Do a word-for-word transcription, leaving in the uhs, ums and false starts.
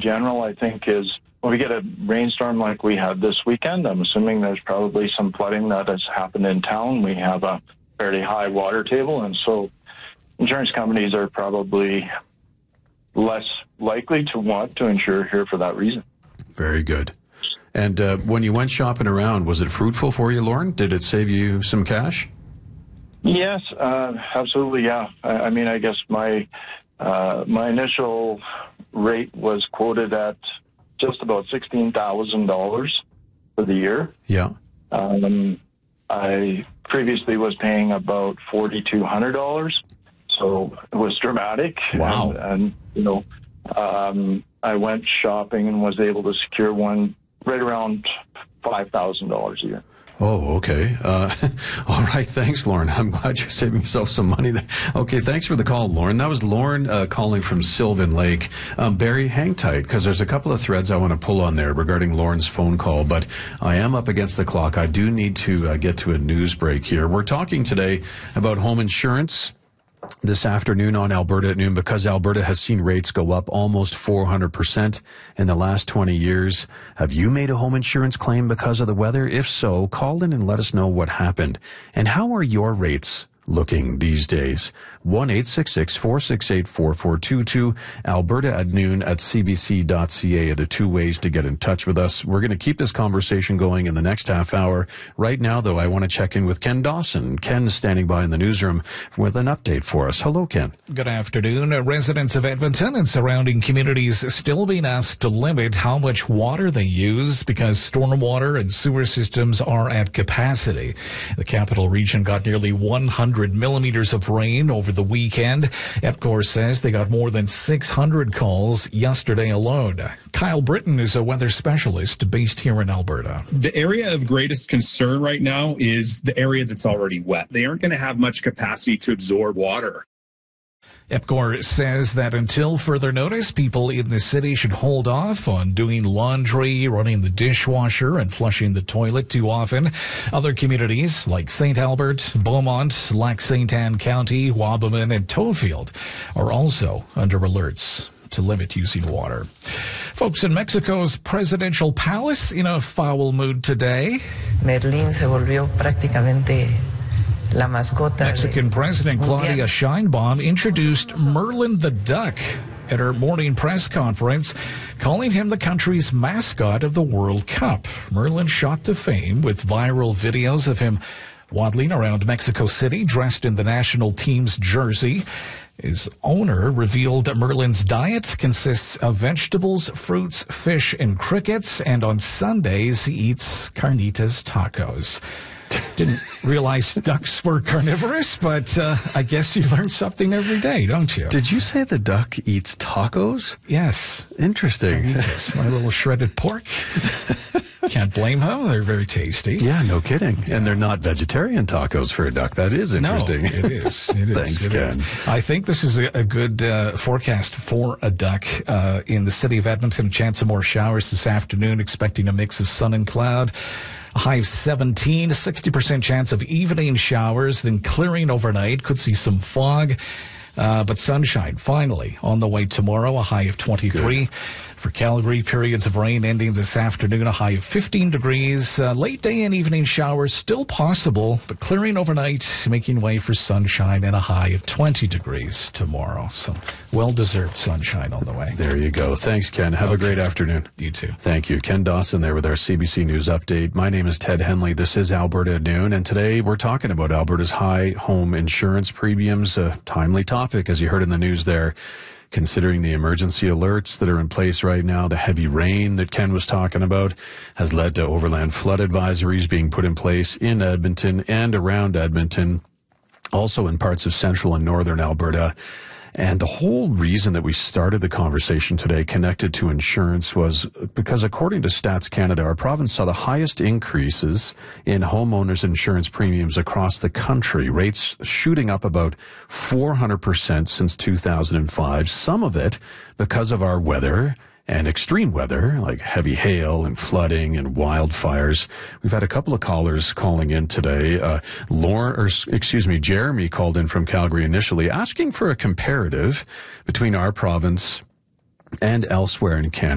general, I think, is when we get a rainstorm like we had this weekend, I'm assuming there's probably some flooding that has happened in town. We have a fairly high water table, and so insurance companies are probably less likely to want to insure here for that reason. Very good. And uh, when you went shopping around, was it fruitful for you, Lauren? Did it save you some cash? Yes, uh, absolutely, yeah. I, I mean, I guess my uh, my initial rate was quoted at just about sixteen thousand dollars for the year. Yeah. Um, I previously was paying about four thousand two hundred dollars, so it was dramatic. Wow. And, and you know, um, I went shopping and was able to secure one right around five thousand dollars a year. Oh, okay. Uh, all right. Thanks, Lauren. I'm glad you're saving yourself some money there. Okay, thanks for the call, Lauren. That was Lauren uh, calling from Sylvan Lake. Um, Barry, hang tight, because there's a couple of threads I want to pull on there regarding Lauren's phone call, but I am up against the clock. I do need to uh, get to a news break here. We're talking today about home insurance this afternoon on Alberta at Noon, because Alberta has seen rates go up almost four hundred percent in the last twenty years. Have you made a home insurance claim because of the weather? If so, call in and let us know what happened. And how are your rates looking these days? one eight six six, four six eight, four four two two. Alberta at Noon at c b c dot c a are the two ways to get in touch with us. We're going to keep this conversation going in the next half hour. Right now, though, I want to check in with Ken Dawson. Ken is standing by in the newsroom with an update for us. Hello, Ken. Good afternoon. Residents of Edmonton and surrounding communities still being asked to limit how much water they use because stormwater and sewer systems are at capacity. The Capital Region got nearly one hundred millimeters of rain over the weekend. EPCOR says they got more than six hundred calls yesterday alone. Kyle Britton is a weather specialist based here in Alberta. The area of greatest concern right now is the area that's already wet. They aren't going to have much capacity to absorb water. EPCOR says that until further notice, people in the city should hold off on doing laundry, running the dishwasher, and flushing the toilet too often. Other communities like Saint Albert, Beaumont, Lac Saint Anne County, Wabamun, and Tofield are also under alerts to limit using water. Folks, in Mexico's presidential palace in a foul mood today. Merlín se volvió prácticamente la mascota. Mexican President Claudia Sheinbaum introduced Merlin the Duck at her morning press conference, calling him the country's mascot of the World Cup. Merlin shot to fame with viral videos of him waddling around Mexico City dressed in the national team's jersey. His owner revealed Merlin's diet consists of vegetables, fruits, fish, and crickets, and on Sundays he eats carnitas tacos. Didn't realize ducks were carnivorous, but uh, I guess you learn something every day, don't you? Did you say the duck eats tacos? Yes. Interesting. Carnitas, my little shredded pork. Can't blame them. They're very tasty. Yeah, no kidding. Yeah. And they're not vegetarian tacos for a duck. That is interesting. No, it is. It is. Thanks, it Ken. Is. I think this is a, a good uh, forecast for a duck uh, in the city of Edmonton. Chance of more showers this afternoon, expecting a mix of sun and cloud. A high of seventeen, sixty percent chance of evening showers, then clearing overnight. Could see some fog, uh, but sunshine finally on the way tomorrow. A high of twenty-three. Good. For Calgary, periods of rain ending this afternoon, a high of fifteen degrees. Uh, late day and evening showers still possible, but clearing overnight, making way for sunshine and a high of twenty degrees tomorrow. So well-deserved sunshine on the way. There you go. Thanks, Ken. Have okay. a great afternoon. You too. Thank you. Ken Dawson there with our C B C News update. My name is Ted Henley. This is Alberta at Noon, and today we're talking about Alberta's high home insurance premiums, a timely topic, as you heard in the news there. Considering the emergency alerts that are in place right now, the heavy rain that Ken was talking about has led to overland flood advisories being put in place in Edmonton and around Edmonton, also in parts of central and northern Alberta. And the whole reason that we started the conversation today connected to insurance was because, according to Stats Canada, our province saw the highest increases in homeowners insurance premiums across the country, rates shooting up about four hundred percent since two thousand five, some of it because of our weather and extreme weather, like heavy hail and flooding and wildfires. We've had a couple of callers calling in today. Uh, Lauren, or excuse me, Jeremy called in from Calgary initially, asking for a comparative between our province and elsewhere in Canada.